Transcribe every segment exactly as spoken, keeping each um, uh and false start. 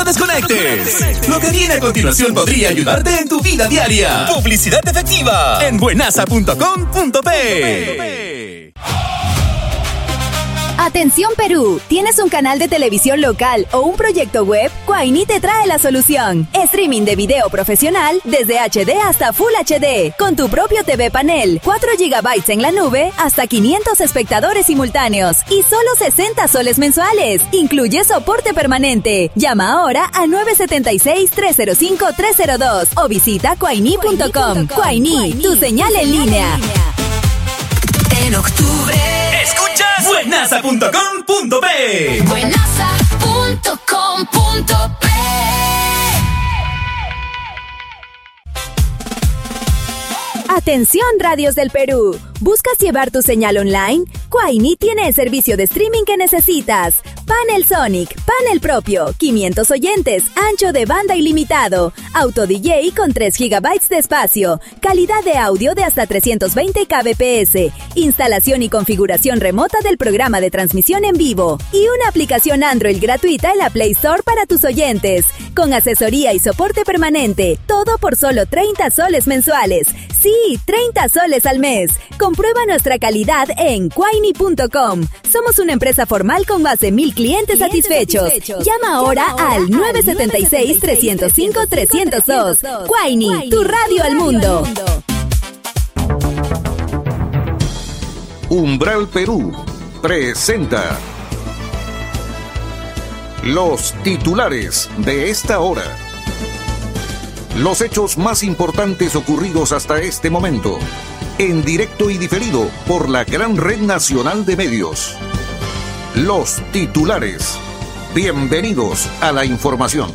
te desconectes. Lo que viene a continuación podría ayudarte en tu vida diaria. Publicidad efectiva en buenaza punto com punto pe. Atención Perú, ¿tienes un canal de televisión local o un proyecto web? Quaini te trae la solución. Streaming de video profesional desde H D hasta Full H D, con tu propio T V panel, cuatro gigabytes en la nube, hasta quinientos espectadores simultáneos y solo sesenta soles mensuales. Incluye soporte permanente. Llama ahora al nueve siete seis, tres cero cinco, tres cero dos o visita quaini punto com. Quaini, tu señal en línea. En octubre escucha buenaza punto com punto pe. buenaza punto com punto pe. Atención radios del Perú. ¿Buscas llevar tu señal online? Quaini tiene el servicio de streaming que necesitas. Panel Sonic, panel propio, quinientos oyentes, ancho de banda ilimitado, auto D J con tres gigabytes de espacio, calidad de audio de hasta trescientos veinte kilobits, instalación y configuración remota del programa de transmisión en vivo y una aplicación Android gratuita en la Play Store para tus oyentes, con asesoría y soporte permanente, todo por solo treinta soles mensuales. Sí, treinta soles al mes. Comprueba nuestra calidad en quaini punto com. Somos una empresa formal con más de mil clientes satisfechos. Llama ahora al nueve siete seis, tres cero cinco, tres cero dos. Quaini, tu radio al mundo. Umbral Perú presenta los titulares de esta hora. Los hechos más importantes ocurridos hasta este momento, en directo y diferido por la gran red nacional de medios. Los titulares. Bienvenidos a la información.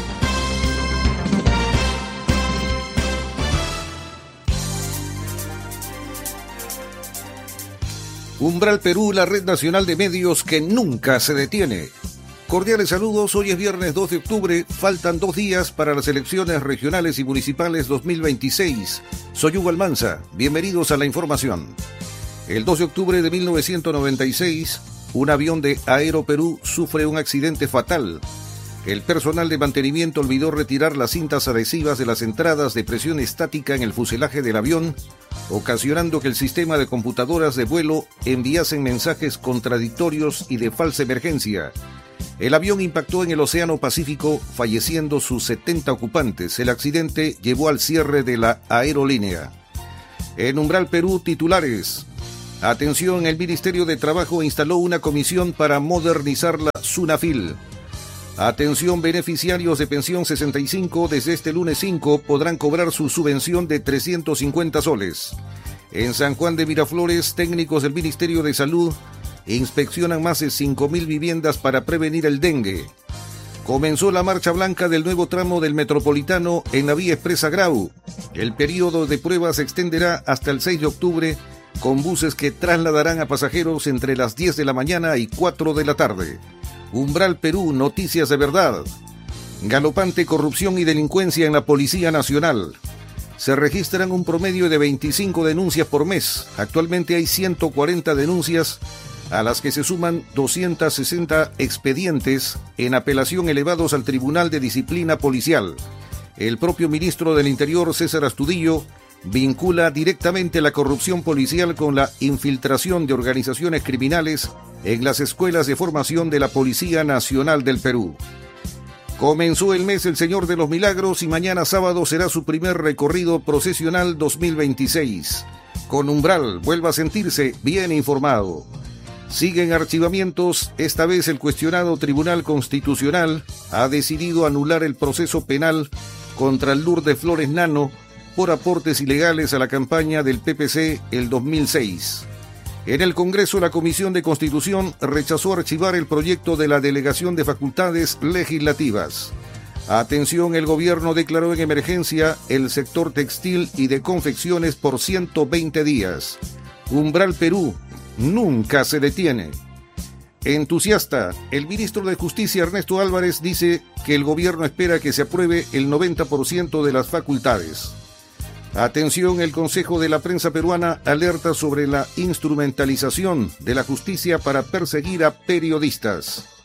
Umbral Perú, la red nacional de medios que nunca se detiene. Cordiales saludos, hoy es viernes dos de octubre, faltan dos días para las elecciones regionales y municipales dos mil veintiséis. Soy Hugo Almanza, bienvenidos a la información. El dos de octubre de mil novecientos noventa y seis, un avión de Aeroperú sufre un accidente fatal. El personal de mantenimiento olvidó retirar las cintas adhesivas de las entradas de presión estática en el fuselaje del avión, ocasionando que el sistema de computadoras de vuelo enviasen mensajes contradictorios y de falsa emergencia. El avión impactó en el Océano Pacífico, falleciendo sus setenta ocupantes. El accidente llevó al cierre de la aerolínea. En Umbral Perú, titulares. Atención, el Ministerio de Trabajo instaló una comisión para modernizar la SUNAFIL. Atención, beneficiarios de pensión sesenta y cinco, desde este lunes cinco podrán cobrar su subvención de trescientos cincuenta soles. En San Juan de Miraflores, técnicos del Ministerio de Salud inspeccionan más de cinco mil viviendas para prevenir el dengue. Comenzó la marcha blanca del nuevo tramo del Metropolitano en la vía expresa Grau. El periodo de prueba se extenderá hasta el seis de octubre, con buses que trasladarán a pasajeros entre las diez de la mañana y cuatro de la tarde. Umbral Perú, noticias de verdad. Galopante corrupción y delincuencia en la Policía Nacional. Se registran un promedio de veinticinco denuncias por mes. Actualmente hay ciento cuarenta denuncias, a las que se suman doscientos sesenta expedientes en apelación elevados al Tribunal de Disciplina Policial. El propio ministro del Interior, César Astudillo, vincula directamente la corrupción policial con la infiltración de organizaciones criminales en las escuelas de formación de la Policía Nacional del Perú. Comenzó el mes El Señor de los Milagros y mañana sábado será su primer recorrido procesional dos mil veintiséis. Con Umbral, vuelva a sentirse bien informado. Siguen archivamientos, esta vez el cuestionado Tribunal Constitucional ha decidido anular el proceso penal contra Lourdes Flores Nano por aportes ilegales a la campaña del P P C el dos mil seis. En el Congreso, la Comisión de Constitución rechazó archivar el proyecto de la Delegación de Facultades Legislativas. Atención, el gobierno declaró en emergencia el sector textil y de confecciones por ciento veinte días. Umbral Perú nunca se detiene. Entusiasta, el ministro de Justicia Ernesto Álvarez dice que el gobierno espera que se apruebe el noventa por ciento de las facultades. Atención, el Consejo de la Prensa Peruana alerta sobre la instrumentalización de la justicia para perseguir a periodistas.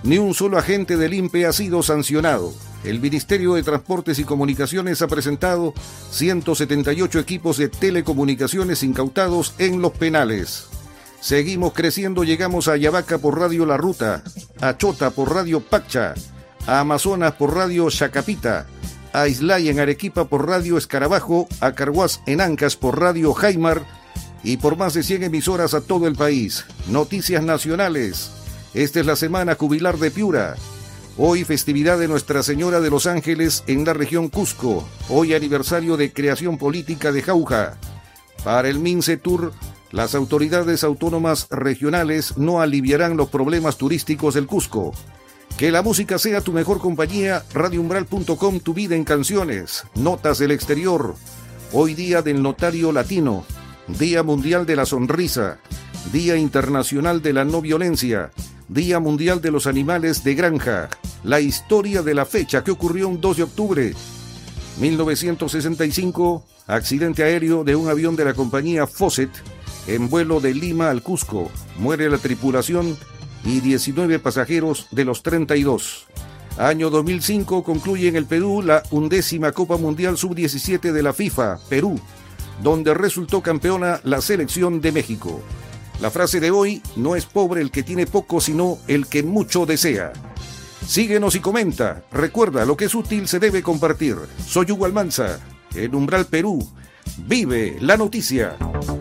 Ni un solo agente del I N P E ha sido sancionado. El Ministerio de Transportes y Comunicaciones ha presentado ciento setenta y ocho equipos de telecomunicaciones incautados en los penales. Seguimos creciendo, llegamos a Ayabaca por Radio La Ruta, a Chota por Radio Pacha, a Amazonas por Radio Chacapita, a Islay en Arequipa por Radio Escarabajo, a Carhuaz en Ancas por Radio Jaimar y por más de cien emisoras a todo el país. Noticias nacionales. Esta es la semana jubilar de Piura. Hoy festividad de Nuestra Señora de los Ángeles en la región Cusco. Hoy aniversario de creación política de Jauja. Para el Mincetur, las autoridades autónomas regionales no aliviarán los problemas turísticos del Cusco. Que la música sea tu mejor compañía. radio umbral punto com, tu vida en canciones. Notas del exterior. Hoy día del notario latino. Día Mundial de la Sonrisa. Día Internacional de la No Violencia. Día Mundial de los Animales de Granja. La historia de la fecha que ocurrió un dos de octubre. mil novecientos sesenta y cinco, accidente aéreo de un avión de la compañía Fawcett en vuelo de Lima al Cusco. Muere la tripulación y diecinueve pasajeros de los treinta y dos. Año dos mil cinco, concluye en el Perú la undécima Copa Mundial sub diecisiete de la FIFA, Perú, donde resultó campeona la selección de México. La frase de hoy: no es pobre el que tiene poco, sino el que mucho desea. Síguenos y comenta. Recuerda, lo que es útil se debe compartir. Soy Hugo Almanza, en Umbral Perú. Vive la noticia.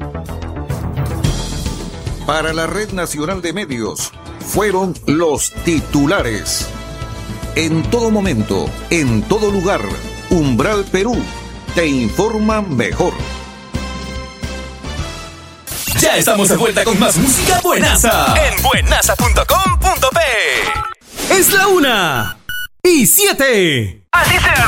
Para la Red Nacional de Medios, fueron los titulares. En todo momento, en todo lugar, Umbral Perú te informa mejor. Ya estamos de vuelta con más música buenaza en buenaza punto com punto pe. Es la una y siete. Así será.